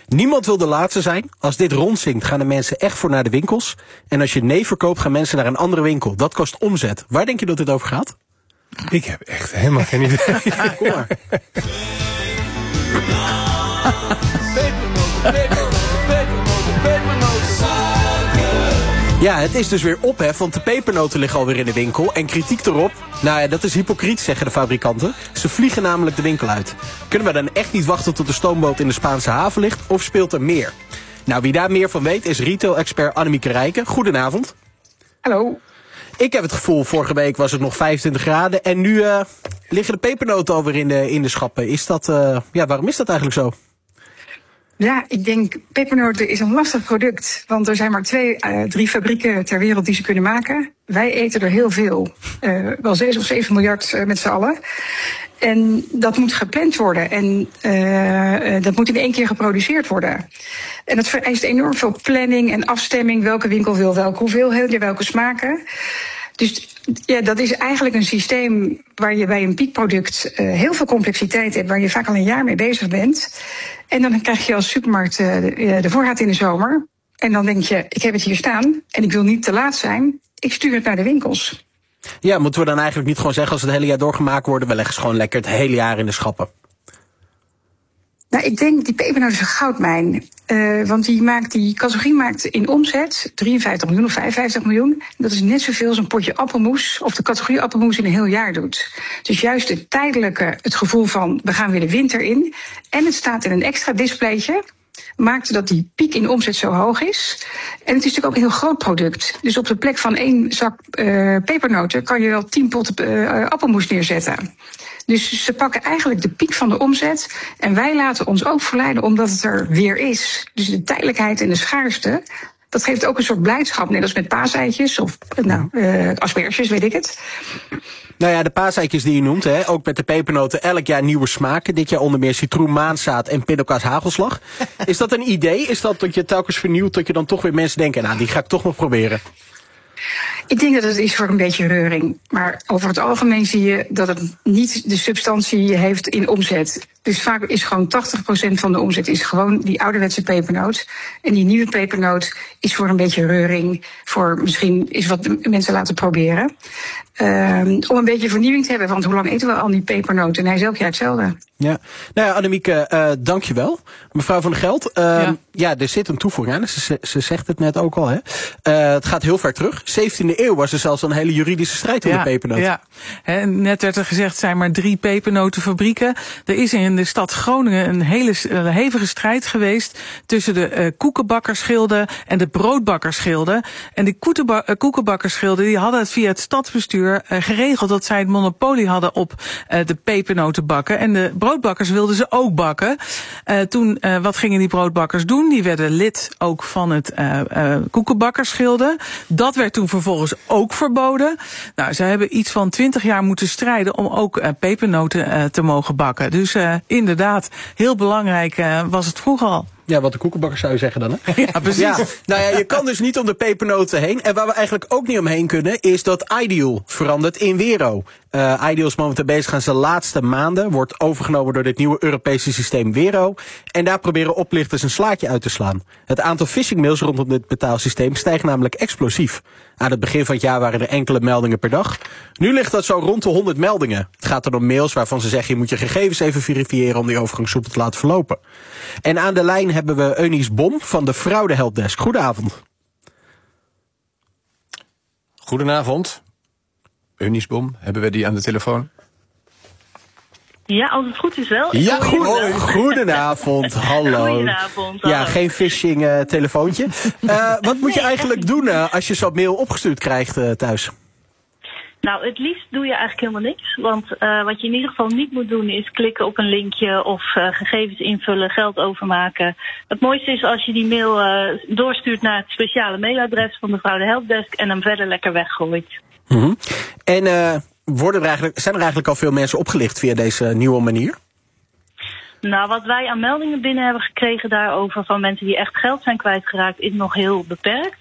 Niemand wil de laatste zijn. Als dit rondzinkt gaan de mensen echt voor naar de winkels. En als je nee verkoopt gaan mensen naar een andere winkel. Dat kost omzet. Waar denk je dat dit over gaat? Ik heb echt helemaal geen idee. Kom maar. Ja, het is dus weer ophef, want de pepernoten liggen alweer in de winkel. En kritiek erop, nou ja, dat is hypocriet, zeggen de fabrikanten. Ze vliegen namelijk de winkel uit. Kunnen we dan echt niet wachten tot de stoomboot in de Spaanse haven ligt? Of speelt er meer? Nou, wie daar meer van weet is retail-expert Annemieke Rijken. Goedenavond. Hallo. Ik heb het gevoel, vorige week was het nog 25 graden. En nu liggen de pepernoten alweer in de schappen. Is dat, waarom is dat eigenlijk zo? Ja, ik denk pepernoten is een lastig product. Want er zijn maar 3 fabrieken ter wereld die ze kunnen maken. Wij eten er heel veel. Wel 6 of 7 miljard met z'n allen. En dat moet gepland worden. En dat moet in 1 keer geproduceerd worden. En dat vereist enorm veel planning en afstemming. Welke winkel wil welke hoeveelheid, welke smaken. Dus ja, dat is eigenlijk een systeem waar je bij een piekproduct heel veel complexiteit hebt, waar je vaak al een jaar mee bezig bent. En dan krijg je als supermarkt de voorraad in de zomer. En dan denk je, ik heb het hier staan en ik wil niet te laat zijn. Ik stuur het naar de winkels. Ja, moeten we dan eigenlijk niet gewoon zeggen, als het hele jaar doorgemaakt worden, we leggen ze gewoon lekker het hele jaar in de schappen? Nou, ik denk, die pepernoot is een goudmijn. Want die categorie maakt in omzet 53 miljoen of 55 miljoen. Dat is net zoveel als een potje appelmoes of de categorie appelmoes in een heel jaar doet. Dus juist het tijdelijke, het gevoel van we gaan weer de winter in. En het staat in een extra displaytje. Maakte dat die piek in omzet zo hoog is. En het is natuurlijk ook een heel groot product. Dus op de plek van 1 zak pepernoten kan je wel 10 potten appelmoes neerzetten. Dus ze pakken eigenlijk de piek van de omzet. En wij laten ons ook verleiden omdat het er weer is. Dus de tijdelijkheid en de schaarste, dat geeft ook een soort blijdschap. Net als met paaseitjes of asperges, weet ik het. Nou ja, de paaseitjes die je noemt, hè, ook met de pepernoten, elk jaar nieuwe smaken. Dit jaar onder meer citroen, maanzaad en pindakaas hagelslag. Is dat een idee? Is dat je telkens vernieuwt, dat je dan toch weer mensen denken, nou, die ga ik toch nog proberen? Ik denk dat het is voor een beetje reuring. Maar over het algemeen zie je dat het niet de substantie heeft in omzet. Dus vaak is gewoon 80% van de omzet is gewoon die ouderwetse pepernoot. En die nieuwe pepernoot is voor een beetje reuring. Voor misschien is wat mensen laten proberen. Om een beetje vernieuwing te hebben. Want hoe lang eten we al die pepernoten? En hij is elk jaar hetzelfde. Ja, nou ja, Annemieke, dank je wel. Mevrouw van der Geld, ja, er zit een toevoeging aan. Ze zegt het net ook al, hè. Het gaat heel ver terug. 17e eeuw was er zelfs een hele juridische strijd om de pepernoot. Ja, net werd er gezegd, zijn maar 3 pepernotenfabrieken. Er is in de stad Groningen een hele hevige strijd geweest tussen de koekenbakkersgilde en de broodbakkersgilde. En de koekenbakkersgilde die hadden het via het stadsbestuur geregeld dat zij het monopolie hadden op de pepernoten bakken. En de broodbakkers wilden ze ook bakken. Wat gingen die broodbakkers doen? Die werden lid ook van het koekenbakkersgilde. Dat werd toen vervolgens ook verboden. Nou, ze hebben iets van 20 jaar moeten strijden om ook pepernoten te mogen bakken. Dus inderdaad, heel belangrijk was het vroeger al. Ja, wat de koekenbakkers zou je zeggen dan, hè? Ja, precies. Ja, nou ja, je kan dus niet om de pepernoten heen. En waar we eigenlijk ook niet omheen kunnen, is dat Ideal verandert in Wero. Ideal is momenteel bezig aan zijn laatste maanden. Wordt overgenomen door dit nieuwe Europese systeem Wero. En daar proberen oplichters een slaatje uit te slaan. Het aantal phishingmails rondom dit betaalsysteem stijgt namelijk explosief. Aan het begin van het jaar waren er enkele meldingen per dag. Nu ligt dat zo rond de 100 meldingen. Het gaat er om mails waarvan ze zeggen, je moet je gegevens even verifiëren om die overgang soepel te laten verlopen. En aan de lijn hebben we Eunice Bom van de Fraude Helpdesk. Goedenavond. Goedenavond. Eunice Bom, hebben we die aan de telefoon? Ja, als het goed is wel. Ja, goedenavond. Hallo. Goedenavond. Ja, geen phishing telefoontje. Wat moet je eigenlijk doen als je zo'n mail opgestuurd krijgt thuis? Nou, het liefst doe je eigenlijk helemaal niks. Want wat je in ieder geval niet moet doen is klikken op een linkje of gegevens invullen, geld overmaken. Het mooiste is als je die mail doorstuurt naar het speciale mailadres van de Fraude Helpdesk en hem verder lekker weggooit. Mm-hmm. En zijn er eigenlijk al veel mensen opgelicht via deze nieuwe manier? Nou, wat wij aan meldingen binnen hebben gekregen daarover van mensen die echt geld zijn kwijtgeraakt is nog heel beperkt.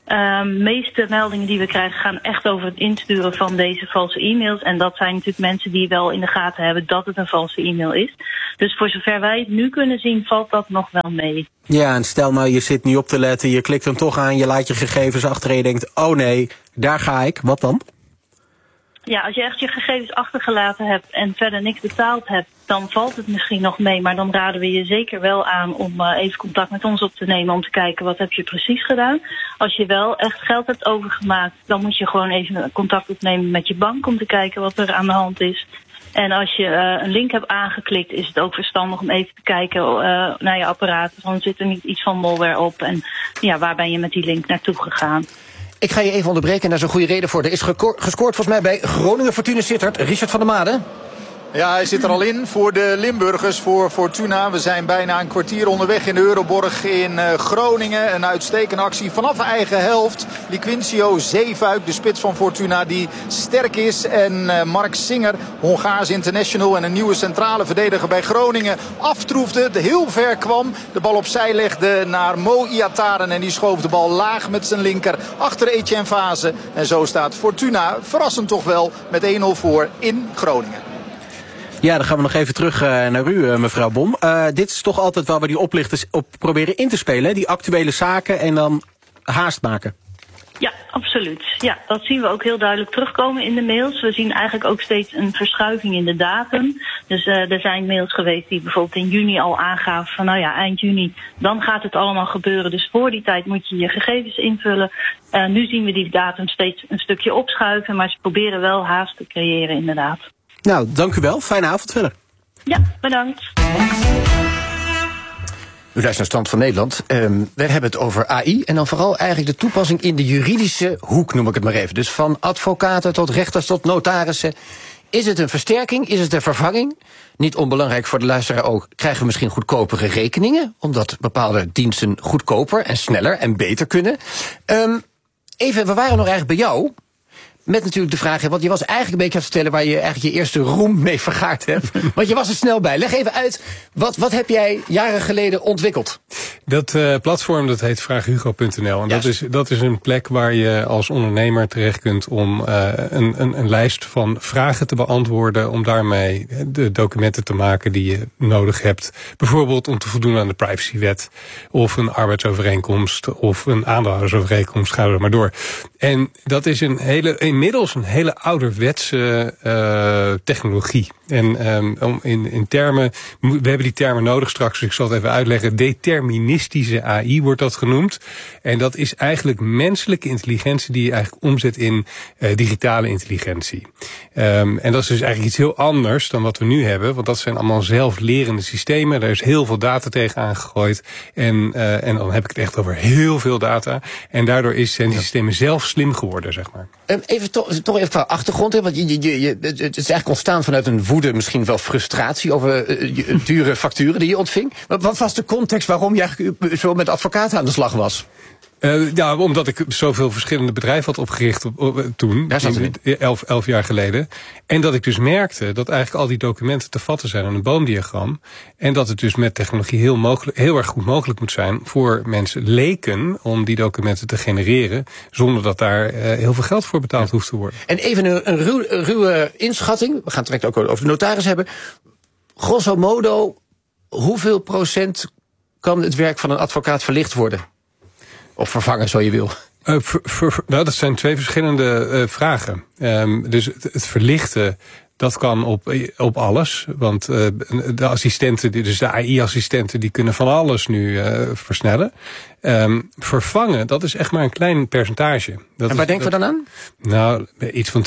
Meeste meldingen die we krijgen gaan echt over het insturen van deze valse e-mails. En dat zijn natuurlijk mensen die wel in de gaten hebben dat het een valse e-mail is. Dus voor zover wij het nu kunnen zien, valt dat nog wel mee. Ja, en stel nou, je zit niet op te letten, je klikt hem toch aan, je laat je gegevens achter en je denkt, oh nee, daar ga ik. Wat dan? Ja, als je echt je gegevens achtergelaten hebt en verder niks betaald hebt, dan valt het misschien nog mee. Maar dan raden we je zeker wel aan om even contact met ons op te nemen om te kijken wat heb je precies gedaan. Als je wel echt geld hebt overgemaakt, dan moet je gewoon even contact opnemen met je bank om te kijken wat er aan de hand is. En als je een link hebt aangeklikt, is het ook verstandig om even te kijken naar je apparaat. Want zit er niet iets van malware op en ja, waar ben je met die link naartoe gegaan? Ik ga je even onderbreken en daar is een goede reden voor. Er is gescoord volgens mij bij Groningen Fortuna Sittard. Richard van der Made. Ja, hij zit er al in voor de Limburgers, voor Fortuna. We zijn bijna een kwartier onderweg in de Euroborg in Groningen. Een uitstekende actie vanaf de eigen helft. Liquincio Zeefuik, de spits van Fortuna, die sterk is. En Mark Singer, Hongaars international en een nieuwe centrale verdediger bij Groningen, aftroefde. Heel ver kwam. De bal opzij legde naar Mo Iataren. En die schoof de bal laag met zijn linker achter Etienne Fase. En zo staat Fortuna, verrassend toch wel, met 1-0 voor in Groningen. Ja, dan gaan we nog even terug naar u, mevrouw Bom. Dit is toch altijd waar we die oplichters op proberen in te spelen, hè? Die actuele zaken en dan haast maken. Ja, absoluut. Ja, dat zien we ook heel duidelijk terugkomen in de mails. We zien eigenlijk ook steeds een verschuiving in de datum. Dus er zijn mails geweest die bijvoorbeeld in juni al aangaven van nou ja, eind juni, dan gaat het allemaal gebeuren. Dus voor die tijd moet je je gegevens invullen. Nu zien we die datum steeds een stukje opschuiven, maar ze proberen wel haast te creëren inderdaad. Nou, dank u wel. Fijne avond verder. Ja, bedankt. U luistert naar Stand van Nederland. We hebben het over AI en dan vooral eigenlijk de toepassing in de juridische hoek, noem ik het maar even. Dus van advocaten tot rechters tot notarissen. Is het een versterking? Is het een vervanging? Niet onbelangrijk voor de luisteraar ook. Krijgen we misschien goedkopere rekeningen? Omdat bepaalde diensten goedkoper en sneller en beter kunnen. Even, we waren nog eigenlijk bij jou. Met natuurlijk de vraag, want je was eigenlijk een beetje aan het vertellen waar je eigenlijk je eerste roem mee vergaard hebt. Want je was er snel bij. Leg even uit, wat heb jij jaren geleden ontwikkeld? Dat platform, dat heet vraaghugo.nl. En dat is een plek waar je als ondernemer terecht kunt om een lijst van vragen te beantwoorden, om daarmee de documenten te maken die je nodig hebt. Bijvoorbeeld om te voldoen aan de privacywet, of een arbeidsovereenkomst, of een aandeelhoudersovereenkomst, ga er maar door. En dat is inmiddels een hele ouderwetse technologie. En in termen, we hebben die termen nodig straks, dus ik zal het even uitleggen. Deterministische AI wordt dat genoemd. En dat is eigenlijk menselijke intelligentie die je eigenlijk omzet in digitale intelligentie. En dat is dus eigenlijk iets heel anders dan wat we nu hebben, want dat zijn allemaal zelflerende systemen. Daar is heel veel data tegen aangegooid. En dan heb ik het echt over heel veel data. En daardoor zijn die systemen zelf slim geworden, zeg maar. Even toch even qua achtergrond, hè, want het is eigenlijk ontstaan vanuit een woede, misschien wel frustratie over dure facturen die je ontving. Wat was de context waarom je eigenlijk zo met advocaten aan de slag was? Ja, omdat ik zoveel verschillende bedrijven had opgericht toen, 11 jaar geleden. En dat ik dus merkte dat eigenlijk al die documenten te vatten zijn aan een boomdiagram. En dat het dus met technologie heel erg goed mogelijk moet zijn voor mensen, leken, om die documenten te genereren, zonder dat daar heel veel geld voor betaald hoeft te worden. En even een ruwe inschatting, we gaan het direct ook over de notaris hebben. Grosso modo, hoeveel procent kan het werk van een advocaat verlicht worden? Of vervangen, zo je wil. Nou, dat zijn twee verschillende vragen. Dus het verlichten, dat kan op alles. Want de assistenten, dus de AI-assistenten, die kunnen van alles nu versnellen. Vervangen, dat is echt maar een klein percentage. En waar denken we dan aan? Nou, iets van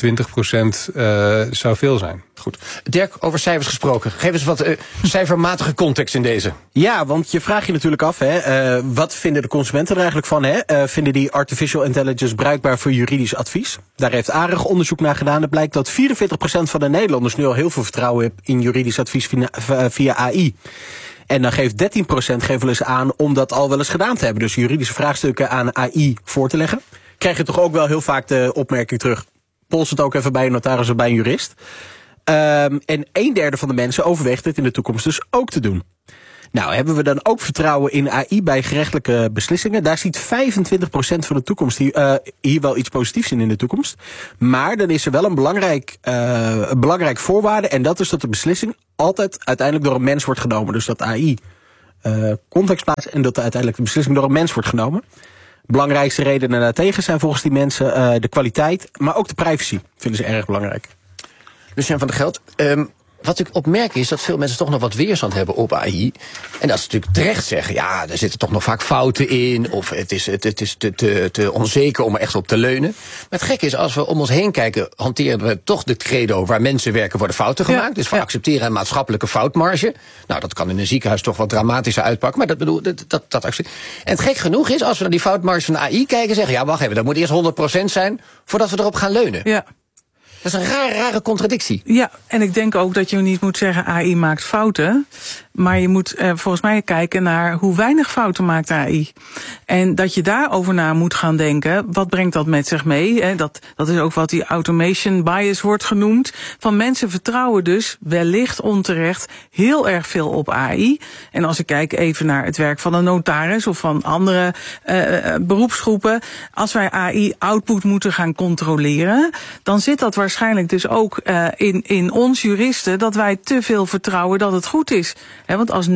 20% zou veel zijn. Goed. Dirk, over cijfers gesproken. Geef eens wat cijfermatige context in deze. Ja, want je vraagt je natuurlijk af, wat vinden de consumenten er eigenlijk van? Vinden die artificial intelligence bruikbaar voor juridisch advies? Daar heeft ARIG onderzoek naar gedaan. Het blijkt dat 44% van de Nederlanders nu al heel veel vertrouwen heeft in juridisch advies via AI. En dan geeft 13% wel eens aan om dat al wel eens gedaan te hebben. Dus juridische vraagstukken aan AI voor te leggen. Krijg je toch ook wel heel vaak de opmerking terug. Pols het ook even bij een notaris of bij een jurist. En 1/3 van de mensen overweegt het in de toekomst dus ook te doen. Nou, hebben we dan ook vertrouwen in AI bij gerechtelijke beslissingen? Daar ziet 25% van de toekomst hier wel iets positiefs in de toekomst. Maar dan is er wel een belangrijk voorwaarde. En dat is dat de beslissing altijd uiteindelijk door een mens wordt genomen. Dus dat AI context plaatst en dat uiteindelijk de beslissing door een mens wordt genomen. Belangrijkste redenen daartegen zijn volgens die mensen de kwaliteit, maar ook de privacy. Vinden ze erg belangrijk. Lucien van der Geld, wat ik opmerk is dat veel mensen toch nog wat weerstand hebben op AI. En dat ze natuurlijk terecht zeggen, ja, er zitten toch nog vaak fouten in. Of het is te onzeker om er echt op te leunen. Maar het gekke is, als we om ons heen kijken, hanteren we toch de credo waar mensen werken worden fouten gemaakt. Dus we accepteren een maatschappelijke foutmarge. Nou, dat kan in een ziekenhuis toch wat dramatischer uitpakken. Maar dat accepteer. En het gek genoeg is, als we naar die foutmarge van de AI kijken, zeggen, ja, wacht even, dat moet eerst 100% zijn voordat we erop gaan leunen. Ja. Dat is een rare contradictie. Ja, en ik denk ook dat je niet moet zeggen AI maakt fouten. Maar je moet volgens mij kijken naar hoe weinig fouten maakt AI. En dat je daarover na moet gaan denken, wat brengt dat met zich mee? Dat is ook wat die automation bias wordt genoemd. Van mensen vertrouwen dus wellicht onterecht heel erg veel op AI. En als ik kijk even naar het werk van een notaris of van andere beroepsgroepen. Als wij AI-output moeten gaan controleren, dan zit dat waarschijnlijk dus ook in ons juristen, dat wij te veel vertrouwen dat het goed is. Want als 90%,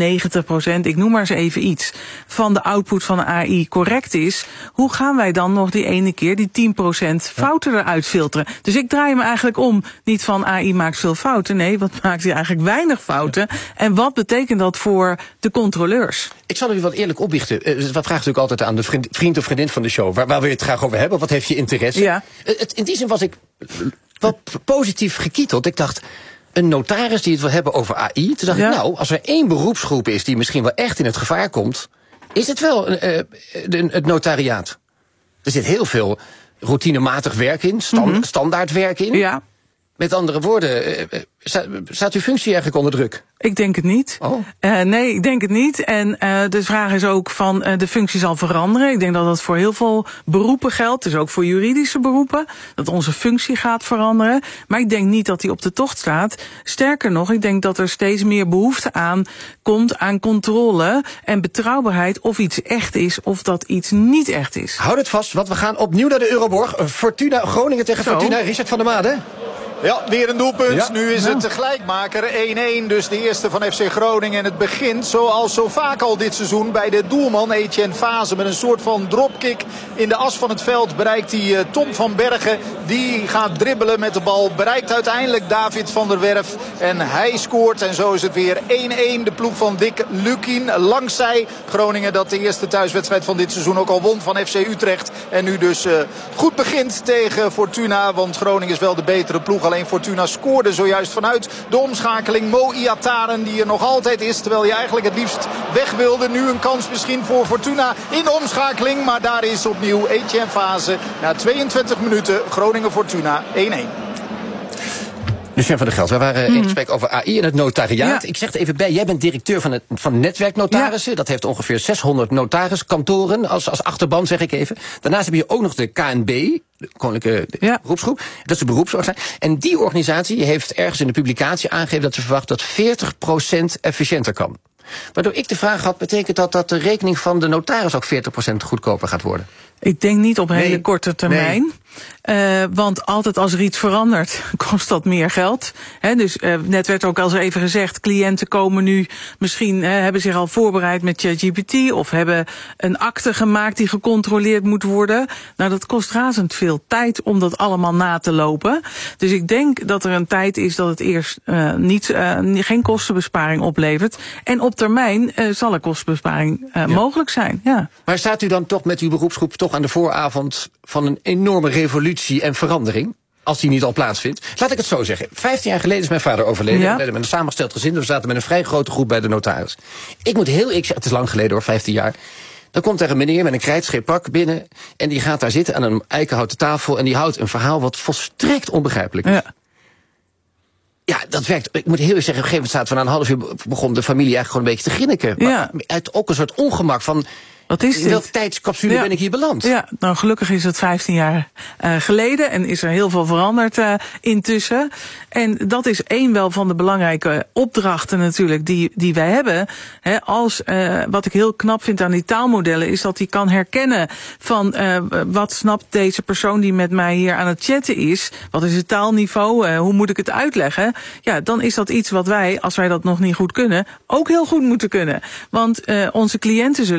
ik noem maar eens even iets, van de output van de AI correct is, hoe gaan wij dan nog die ene keer die 10% fouten eruit filteren? Dus ik draai me eigenlijk om, niet van AI maakt veel fouten, nee, wat maakt hij eigenlijk weinig fouten? En wat betekent dat voor de controleurs? Ik zal u wat eerlijk opbiechten. We vragen natuurlijk altijd aan de vriend of vriendin van de show, waar wil je het graag over hebben? Wat heeft je interesse? Ja. In die zin was ik wat positief gekieteld. Ik dacht, een notaris die het wil hebben over AI. Toen dacht ik, nou, als er één beroepsgroep is die misschien wel echt in het gevaar komt, is het wel het notariaat. Er zit heel veel routinematig werk in, standaard werk in. Ja. Met andere woorden, staat uw functie eigenlijk onder druk? Ik denk het niet. Oh. Nee, ik denk het niet. En de vraag is ook van de functie zal veranderen. Ik denk dat dat voor heel veel beroepen geldt. Dus ook voor juridische beroepen. Dat onze functie gaat veranderen. Maar ik denk niet dat die op de tocht staat. Sterker nog, ik denk dat er steeds meer behoefte aan komt aan controle en betrouwbaarheid of iets echt is of dat iets niet echt is. Houd het vast, want we gaan opnieuw naar de Euroborg. Fortuna Groningen tegen Fortuna. Richard van der Made. Ja, weer een doelpunt. Ja. Nu is het de gelijkmaker 1-1. Dus de eerste van FC Groningen. En het begint zoals zo vaak al dit seizoen bij de doelman Etienne Fase. Met een soort van dropkick in de as van het veld bereikt hij Tom van Bergen. Die gaat dribbelen met de bal. Bereikt uiteindelijk David van der Werf. En hij scoort. En zo is het weer 1-1. De ploeg van Dick Lukien langs zij. Groningen dat de eerste thuiswedstrijd van dit seizoen ook al won van FC Utrecht. En nu dus goed begint tegen Fortuna. Want Groningen is wel de betere ploeg. Alleen Fortuna scoorde zojuist vanuit de omschakeling. Mo Iataren die er nog altijd is. Terwijl hij eigenlijk het liefst weg wilde. Nu een kans misschien voor Fortuna in de omschakeling. Maar daar is opnieuw Etienne Fase. Na 22 minuten Groningen-Fortuna 1-1. Lucien van der Geld, wij waren in gesprek over AI en het notariaat. Ja. Ik zeg er even bij, jij bent directeur van Netwerknotarissen. Ja. Dat heeft ongeveer 600 notariskantoren als achterban, zeg ik even. Daarnaast heb je ook nog de KNB, de Koninklijke Beroepsgroep. Dat is de beroepsorganisatie. En die organisatie heeft ergens in de publicatie aangegeven dat ze verwacht dat 40% efficiënter kan. Waardoor ik de vraag had, betekent dat de rekening van de notaris ook 40% goedkoper gaat worden? Ik denk niet op hele korte termijn. Nee. Want altijd als er iets verandert, kost dat meer geld. Dus net werd ook al eens even gezegd, cliënten komen nu misschien hebben zich al voorbereid met ChatGPT of hebben een akte gemaakt die gecontroleerd moet worden. Nou, dat kost razend veel tijd om dat allemaal na te lopen. Dus ik denk dat er een tijd is dat het eerst geen kostenbesparing oplevert. En op termijn zal er kostenbesparing mogelijk zijn. Ja. Maar staat u dan toch met uw beroepsgroep toch aan de vooravond van een enorme revolutie en verandering, als die niet al plaatsvindt? Laat ik het zo zeggen. 15 jaar geleden is mijn vader overleden. Ja. We hadden met een samengesteld gezin. We zaten met een vrij grote groep bij de notaris. Ik zeg, het is lang geleden hoor, 15 jaar. Dan komt er een meneer met een krijtscheeppak binnen en die gaat daar zitten aan een eikenhouten tafel en die houdt een verhaal wat volstrekt onbegrijpelijk is. Ja. Ja, dat werkt. Ik moet heel eerlijk zeggen, op een gegeven moment zaten we na een half uur, begon de familie eigenlijk gewoon een beetje te grinniken. Ja. Maar uit ook een soort ongemak van, Wat is dit? In welke tijdscapsule ben ik hier beland? Ja, nou gelukkig is het 15 jaar geleden en is er heel veel veranderd intussen. En dat is één wel van de belangrijke opdrachten natuurlijk die wij hebben. Wat ik heel knap vind aan die taalmodellen is dat die kan herkennen van wat snapt deze persoon die met mij hier aan het chatten is. Wat is het taalniveau? Hoe moet ik het uitleggen? Ja, dan is dat iets wat wij, als wij dat nog niet goed kunnen, ook heel goed moeten kunnen. Want onze cliënten zullen